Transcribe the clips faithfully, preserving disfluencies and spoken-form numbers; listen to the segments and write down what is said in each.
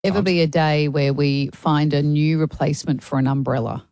Ever be a day where we find a new replacement for an umbrella?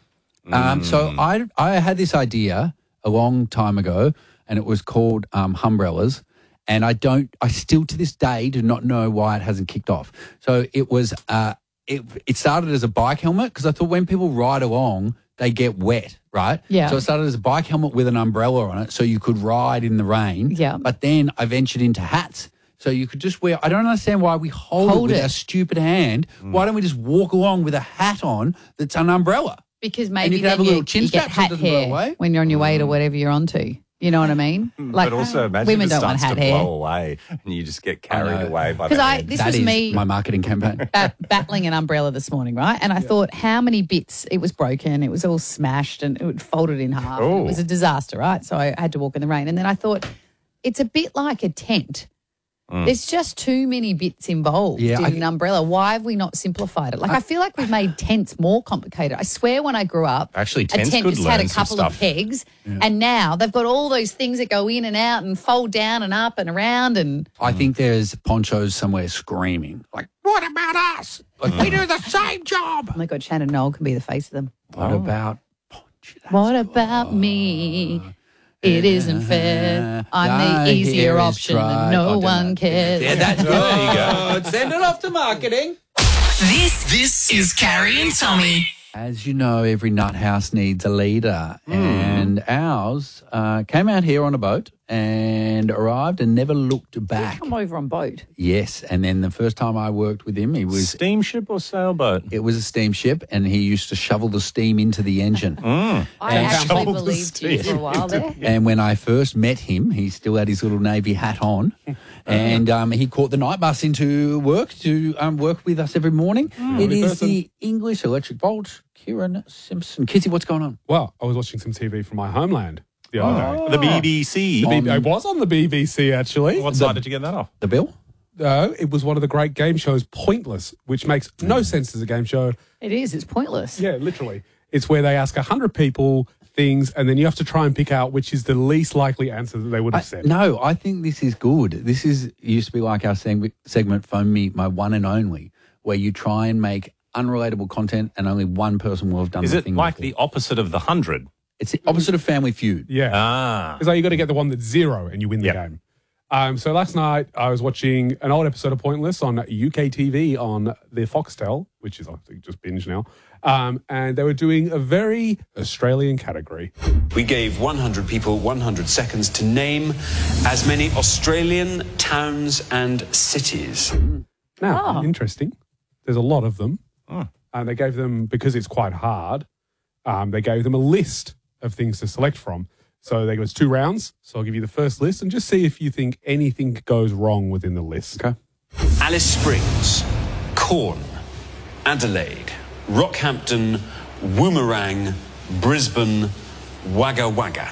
Um, so I I had this idea a long time ago, and it was called um, Humbrellas. And I don't, I still to this day do not know why it hasn't kicked off. So it was, uh, it it started as a bike helmet because I thought when people ride along, they get wet, right? Yeah. So it started as a bike helmet with an umbrella on it, so you could ride in the rain. Yeah. But then I ventured into hats. So you could just wear, I don't understand why we hold, Hold it with it. our stupid hand. Why don't we just walk along with a hat on that's an umbrella? Because maybe you can then have a you, little chin you get strap so it hat doesn't blow hair away. when you're on your way to whatever you're onto. You know what I mean? Like, but also imagine women if it don't want starts hat to hair. blow away and you just get carried know. away by the Because I, wind. this That was is me my marketing campaign. bat- battling an umbrella this morning, right? And I thought, how many bits? It was broken, it was all smashed, and it folded in half. Oh. It was a disaster, right? So I had to walk in the rain. And then I thought, it's a bit like a tent. There's just too many bits involved Yeah, in I- an umbrella. Why have we not simplified it? Like, I, feel like we've made tents more complicated. I swear when I grew up, Actually, a tents tent could just had a learn some couple of stuff. pegs, and now they've got all those things that go in and out and fold down and up and around. And I think there's ponchos somewhere screaming, like, what about us? Like, we do the same job. oh my God, Shannon Knoll can be the face of them. What about ponchos? What about me? It isn't fair. I'm the easier option and no one cares. Yeah, that's good. There you go. Send it off to marketing. This this is Carrie and Tommy. As you know, every nut house needs a leader, and ours uh, came out here on a boat and arrived and never looked back. Come over on boat. Yes, and then the first time I worked with him, he was Steamship or sailboat? it was a steamship, and he used to shovel the steam into the engine. I And actually shovel the believed you for a while there. And when I first met him, he still had his little navy hat on, and um, he caught the night bus into work to um, work with us every morning. it is the English Electric Bolt, Kieran Simpson. Kizzy, what's going on? Well, I was watching some T V from my homeland the other day. The B B C. The B B I was on the B B C, actually. What side did you get that off? The bill? Uh, it was one of the great game shows, Pointless, which makes no sense as a game show. It is. It's pointless. Yeah, literally. It's where they ask one hundred people things, and then you have to try and pick out which is the least likely answer that they would have I, said. no, I think this is good. This is used to be like our seg- segment, Phone Me, My One and Only, where you try and make unrelatable content and only one person will have done Is the it thing. like before. the opposite of the hundred? It's the opposite of Family Feud. Yeah. Ah. Because like, you got to get the one that's zero and you win the Yep. game. Um, so last night I was watching an old episode of Pointless on U K T V on the Foxtel, which is I think just binge now. Um, and they were doing a very Australian category. We gave one hundred people one hundred seconds to name as many Australian towns and cities. Now, interesting. There's a lot of them. Oh. And they gave them, because it's quite hard, um, they gave them a list of things to select from. So there was two rounds. So I'll give you the first list and just see if you think anything goes wrong within the list. Okay. Alice Springs, Corn, Adelaide, Rockhampton, Woomerang, Brisbane, Wagga Wagga.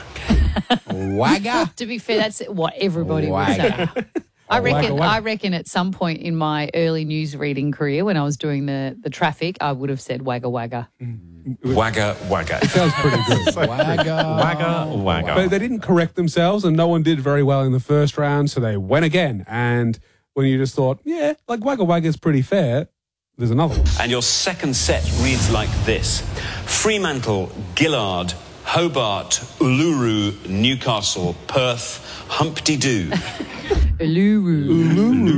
Wagga? To be fair, that's what everybody would say. Wagga. I reckon. wagga, wagga. I reckon at some point in my early news reading career, when I was doing the, the traffic, I would have said wagga wagga. Wagga Wagga. Sounds pretty good. Wagga. Wagga, wagga. But they didn't correct themselves and no one did very well in the first round. So they went again. And when you just thought, yeah, like Wagga Wagga is pretty fair, there's another one. And your second set reads like this: Fremantle, Gillard, Hobart, Uluru, Newcastle, Perth, Humpty-Doo. Uluru.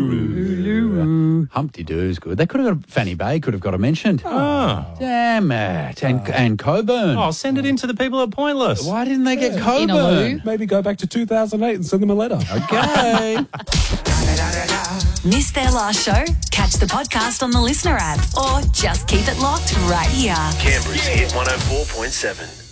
Uluru. Humpty Doo's good. They could have got Fanny Bay. Could have got it mentioned. Ah. Damn it! And and Coburn. Oh, send it in to the people at Pointless. Why didn't they get In a Coburn? loo. Maybe go back to two thousand eight and send them a letter. Okay. Missed their last show? Catch the podcast on the Listener app or just keep it locked right here. Canberra's Hit one oh four point seven.